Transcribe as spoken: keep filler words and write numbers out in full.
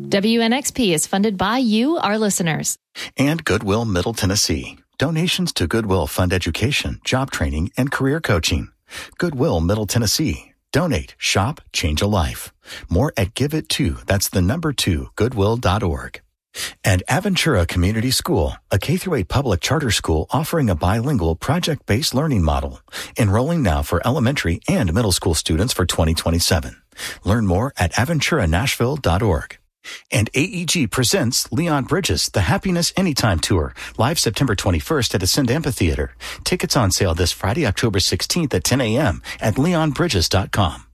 W N X P is funded by you, our listeners. And Goodwill Middle Tennessee. Donations to Goodwill fund education, job training, and career coaching. Goodwill Middle Tennessee. Donate, shop, change a life. More at Give It To. That's the number two, goodwill dot org. And Aventura Community School, a K through eight public charter school offering a bilingual project-based learning model. Enrolling now for elementary and middle school students for twenty twenty-seven. Learn more at aventura nashville dot org. And A E G presents Leon Bridges, the Happiness Anytime Tour, live September twenty-first at Ascend Amphitheater. Tickets on sale this Friday, October sixteenth at ten a.m. at leon bridges dot com.